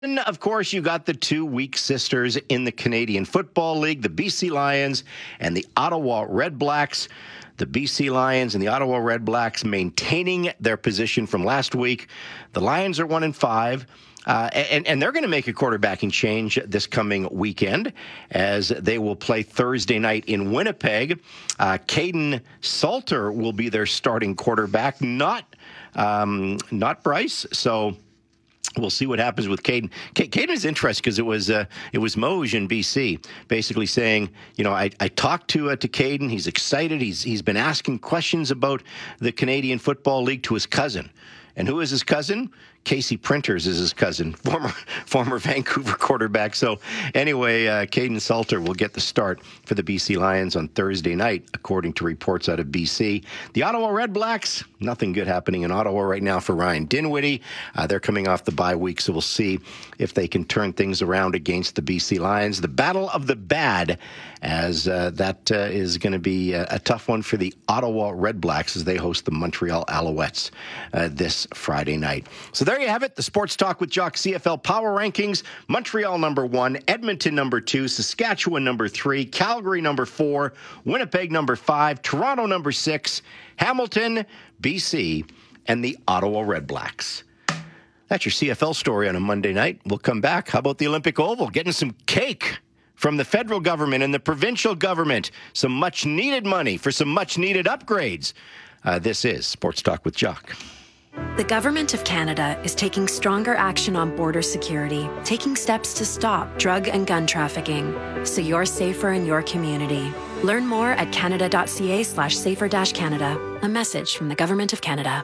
And of course, you got the two weak sisters in the Canadian Football League, the BC Lions and the Ottawa Redblacks. The BC Lions and the Ottawa Redblacks maintaining their position from last week. The Lions are 1-5. And they're going to make a quarterbacking change this coming weekend as they will play Thursday night in Winnipeg. Caden Salter will be their starting quarterback, not Bryce. So we'll see what happens with Caden. Caden is interesting because it was Moj in BC basically saying, I talked to Caden. He's excited. He's been asking questions about the Canadian Football League to his cousin. And who is his cousin? Casey Printers is his cousin, former Vancouver quarterback. So anyway, Caden Salter will get the start for the BC Lions on Thursday night, according to reports out of BC. The Ottawa Redblacks, nothing good happening in Ottawa right now for Ryan Dinwiddie. They're coming off the bye week, so we'll see if they can turn things around against the BC Lions. The Battle of the Bad, as that is going to be a tough one for the Ottawa Redblacks as they host the Montreal Alouettes this Friday night. So there you have it, the Sports Talk with Jock CFL Power Rankings. Montreal number 1, Edmonton number 2, Saskatchewan number 3, Calgary number 4, Winnipeg number 5, Toronto number 6, Hamilton, BC, and the Ottawa Redblacks. That's your CFL story on a Monday night. We'll come back. How about the Olympic Oval? Getting some cake from the federal government and the provincial government. Some much-needed money for some much-needed upgrades. This is Sports Talk with Jock. The Government of Canada is taking stronger action on border security, taking steps to stop drug and gun trafficking, so you're safer in your community. Learn more at canada.ca/safer-canada. A message from the Government of Canada.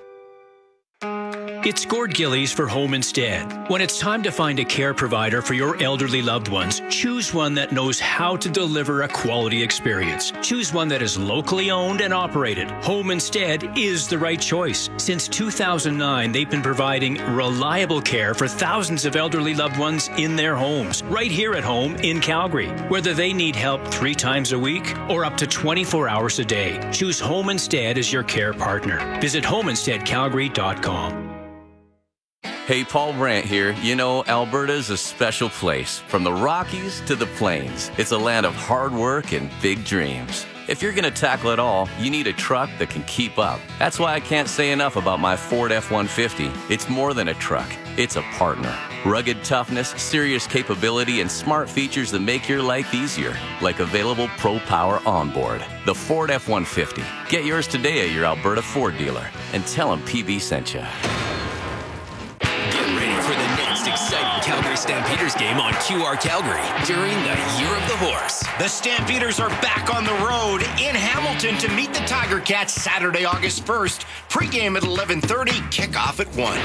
It's Gord Gillies for Home Instead. When it's time to find a care provider for your elderly loved ones, choose one that knows how to deliver a quality experience. Choose one that is locally owned and operated. Home Instead is the right choice. Since 2009, they've been providing reliable care for thousands of elderly loved ones in their homes, right here at home in Calgary. Whether they need help 3 times a week or up to 24 hours a day, choose Home Instead as your care partner. Visit homeinsteadcalgary.com. Hey, Paul Brandt here. You know, Alberta is a special place. From the Rockies to the Plains, it's a land of hard work and big dreams. If you're going to tackle it all, you need a truck that can keep up. That's why I can't say enough about my Ford F-150. It's more than a truck. It's a partner. Rugged toughness, serious capability, and smart features that make your life easier, like available Pro Power onboard. The Ford F-150. Get yours today at your Alberta Ford dealer and tell them PB sent you. Exciting Calgary Stampeders game on QR Calgary during the Year of the Horse. The Stampeders are back on the road in Hamilton to meet the Tiger Cats Saturday, August 1st. Pre-game at 11:30, kickoff at 1.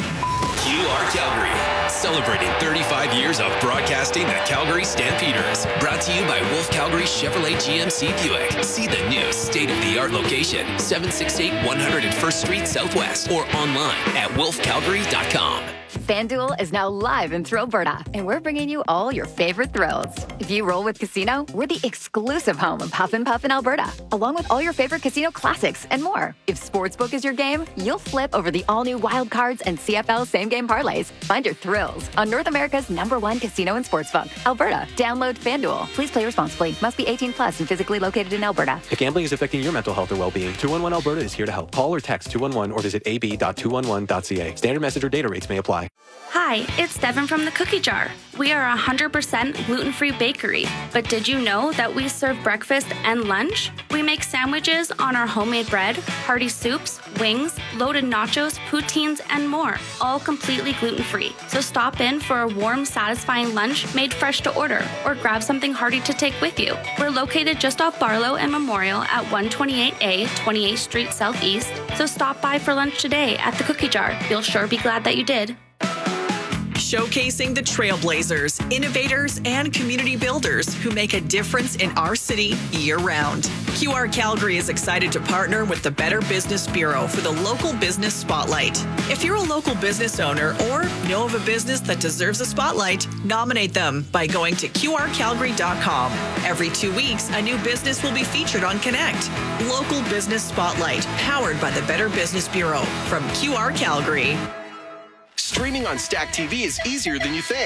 QR Calgary, celebrating 35 years of broadcasting the Calgary Stampeders. Brought to you by Wolf Calgary Chevrolet GMC Buick. See the new state-of-the-art location, 768 101st Street Southwest, or online at wolfcalgary.com. FanDuel is now live in Thrillberta, and we're bringing you all your favorite thrills. If you roll with Casino, we're the exclusive home of Huff and Puff in Alberta, along with all your favorite casino classics and more. If Sportsbook is your game, you'll flip over the all-new Wild Cards and CFL same-game parlays. Find your thrills on North America's #1 casino and sportsbook, Alberta. Download FanDuel. Please play responsibly. Must be 18 plus and physically located in Alberta. If gambling is affecting your mental health or well-being, 211 Alberta is here to help. Call or text 211 or visit ab.211.ca. Standard message or data rates may apply. Hi, it's Devin from the Cookie Jar. We are a 100% gluten-free bakery, but did you know that we serve breakfast and lunch? We make sandwiches on our homemade bread, hearty soups, wings, loaded nachos, poutines, and more, all completely gluten-free. So stop in for a warm, satisfying lunch made fresh to order, or grab something hearty to take with you. We're located just off Barlow and Memorial at 128A, 28th Street Southeast, so stop by for lunch today at the Cookie Jar. You'll sure be glad that you did. Showcasing the trailblazers, innovators, and community builders who make a difference in our city year-round. QR Calgary is excited to partner with the Better Business Bureau for the Local Business Spotlight. If you're a local business owner or know of a business that deserves a spotlight, nominate them by going to qrcalgary.com. Every 2 weeks, a new business will be featured on Connect. Local Business Spotlight, powered by the Better Business Bureau from QR Calgary. Streaming on Stack TV is easier than you think.